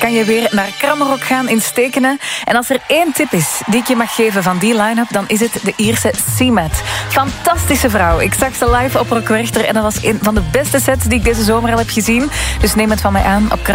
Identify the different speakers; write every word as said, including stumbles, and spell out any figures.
Speaker 1: kan je weer naar Krammerok gaan in Stekenen. En als er één tip is die ik je mag geven van die line-up, dan is het de Ierse Seamat. Fantastische vrouw. Ik zag ze live op Rockwerchter en dat was een van de beste sets die ik deze zomer al heb gezien. Dus neem het van mij aan op